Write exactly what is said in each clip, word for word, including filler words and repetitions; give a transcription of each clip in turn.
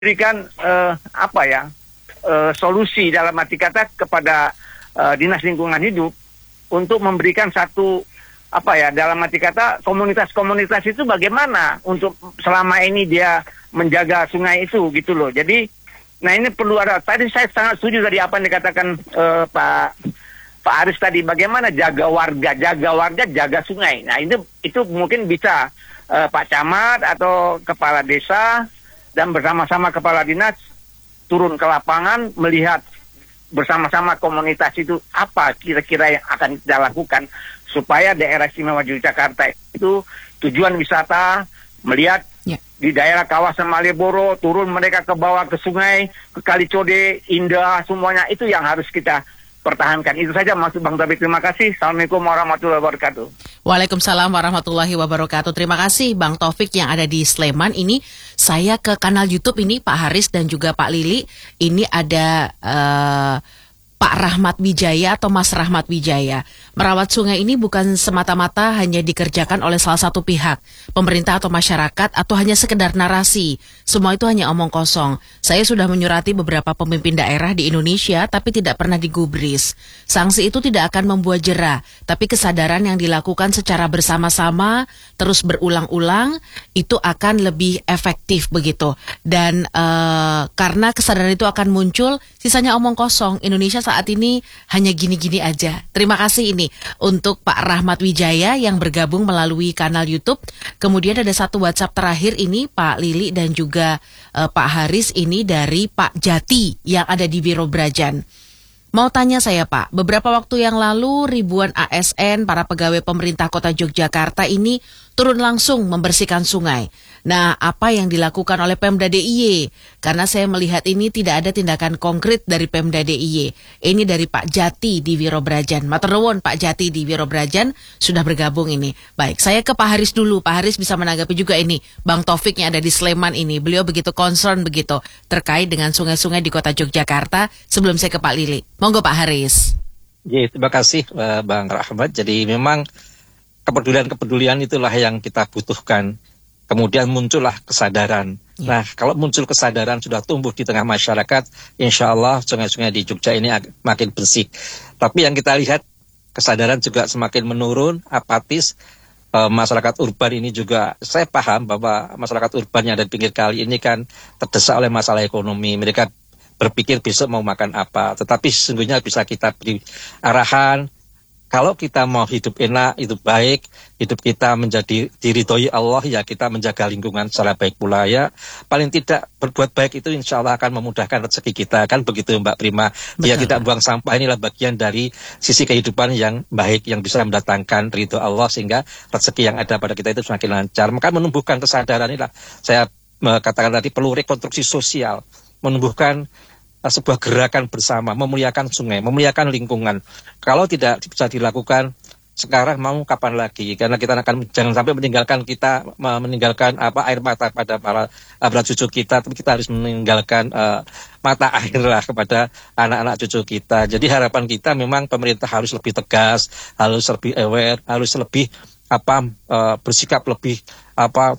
berikan uh, apa ya uh, solusi dalam arti kata kepada uh, dinas lingkungan hidup untuk memberikan satu apa ya dalam arti kata komunitas-komunitas itu bagaimana untuk selama ini dia menjaga sungai itu gitu loh. Jadi nah ini perlu ada. Tadi saya sangat setuju tadi apa yang dikatakan uh, Pak Pak Aris tadi, bagaimana jaga warga, jaga warga, jaga sungai. Nah itu itu mungkin bisa uh, Pak Camat atau kepala desa dan bersama-sama kepala dinas turun ke lapangan melihat bersama-sama komunitas itu apa kira-kira yang akan kita lakukan supaya daerah istimewa Yogyakarta itu tujuan wisata, melihat ya. Di daerah kawasan Malioboro turun mereka ke bawah ke sungai, ke Kali Code, Indah, semuanya itu yang harus kita pertahankan. Itu saja maksud Bang Taufik. Terima kasih. Assalamualaikum warahmatullahi wabarakatuh. Waalaikumsalam warahmatullahi wabarakatuh. Terima kasih Bang Taufik yang ada di Sleman. Ini saya ke kanal YouTube ini Pak Haris dan juga Pak Lili. Ini ada uh, Pak Rahmat Wijaya atau Mas Rahmat Wijaya. Merawat sungai ini bukan semata-mata hanya dikerjakan oleh salah satu pihak, pemerintah atau masyarakat, atau hanya sekedar narasi. Semua itu hanya omong kosong. Saya sudah menyurati beberapa pemimpin daerah di Indonesia, tapi tidak pernah digubris. Sanksi itu tidak akan membuat jera, tapi kesadaran yang dilakukan secara bersama-sama, terus berulang-ulang, itu akan lebih efektif begitu. Dan uh, karena kesadaran itu akan muncul, sisanya omong kosong. Indonesia saat ini hanya gini-gini aja. Terima kasih ini untuk Pak Rahmat Wijaya yang bergabung melalui kanal YouTube. Kemudian ada satu WhatsApp terakhir ini Pak Lili dan juga uh, Pak Haris ini dari Pak Jati yang ada di Wiro Brajan. Mau tanya saya Pak, beberapa waktu yang lalu ribuan A S N, para pegawai pemerintah kota Yogyakarta ini turun langsung membersihkan sungai. Nah, apa yang dilakukan oleh Pemda D I Y? Karena saya melihat ini tidak ada tindakan konkret dari Pemda D I Y. Ini dari Pak Jati di Wiro Brajan. Matur nuwun Pak Jati di Wiro Brajan sudah bergabung ini. Baik, saya ke Pak Haris dulu. Pak Haris bisa menanggapi juga ini. Bang Taufik yang ada di Sleman ini. Beliau begitu concern begitu terkait dengan sungai-sungai di kota Yogyakarta. Sebelum saya ke Pak Lili. Monggo Pak Haris. Ya, terima kasih uh, Bang Rahmat. Jadi memang kepedulian-kepedulian itulah yang kita butuhkan. Kemudian muncullah kesadaran. Ya. Nah, kalau muncul kesadaran sudah tumbuh di tengah masyarakat, insya Allah sungai-sungai di Jogja ini makin bersih. Tapi yang kita lihat kesadaran juga semakin menurun, apatis. E, masyarakat urban ini juga, saya paham bahwa masyarakat urban yang ada di pinggir kali ini kan terdesak oleh masalah ekonomi. Mereka berpikir besok mau makan apa. Tetapi sesungguhnya bisa kita beri arahan. Kalau kita mau hidup enak, hidup baik, hidup kita menjadi diridhoi Allah, ya kita menjaga lingkungan secara baik pula ya. Paling tidak berbuat baik itu insya Allah akan memudahkan rezeki kita, kan begitu Mbak Prima. Biar tidak buang sampah, inilah bagian dari sisi kehidupan yang baik, yang bisa mendatangkan ridho Allah, sehingga rezeki yang ada pada kita itu semakin lancar. Maka menumbuhkan kesadaran inilah, saya katakan tadi perlu rekonstruksi sosial, menumbuhkan sebuah gerakan bersama, memuliakan sungai, memuliakan lingkungan. Kalau tidak bisa dilakukan sekarang, mau kapan lagi? Karena kita akan jangan sampai meninggalkan kita meninggalkan apa air mata pada para anak cucu kita, tapi kita harus meninggalkan uh, mata air lah kepada anak-anak cucu kita. Jadi harapan kita memang pemerintah harus lebih tegas, harus lebih aware, harus lebih apa uh, bersikap lebih apa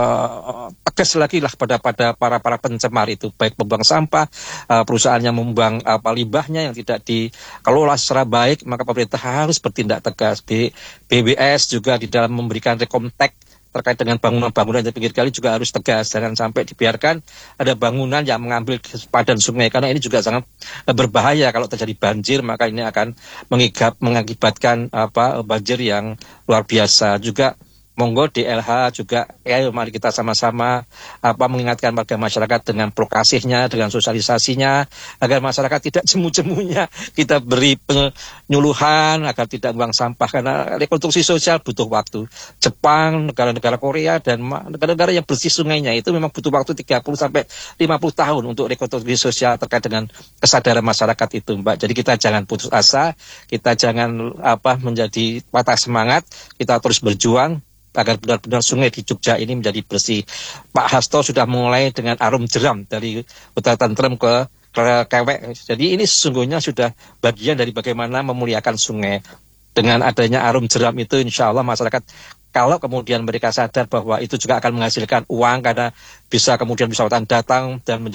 uh, tegas lagi lah pada pada para para pencemar itu, baik pembuang sampah, uh, perusahaan yang membuang apa limbahnya yang tidak dikelola secara baik, maka pemerintah harus bertindak tegas. B B S juga di dalam memberikan rekomtek terkait dengan bangunan-bangunan di pinggir kali juga harus tegas, jangan sampai dibiarkan ada bangunan yang mengambil sepadan sungai, karena ini juga sangat berbahaya. Kalau terjadi banjir maka ini akan mengigap, mengakibatkan apa banjir yang luar biasa. Juga monggo D L H juga, ayo mari kita sama-sama apa mengingatkan warga masyarakat dengan prokasihnya, dengan sosialisasinya, agar masyarakat tidak jemu-jemunya kita beri penyuluhan agar tidak buang sampah, karena rekonstruksi sosial butuh waktu. Jepang, negara-negara Korea dan negara-negara yang bersih sungainya itu memang butuh waktu tiga puluh sampai lima puluh tahun untuk rekonstruksi sosial terkait dengan kesadaran masyarakat itu, Mbak. Jadi kita jangan putus asa, kita jangan apa menjadi patah semangat, kita terus berjuang agar benar-benar sungai di Jogja ini menjadi bersih. Pak Hasto sudah mulai dengan arum jeram dari Kota Tentrem ke Kewek. Jadi ini sesungguhnya sudah bagian dari bagaimana memuliakan sungai. Dengan adanya arum jeram itu insya Allah masyarakat kalau kemudian mereka sadar bahwa itu juga akan menghasilkan uang karena bisa kemudian wisatawan datang dan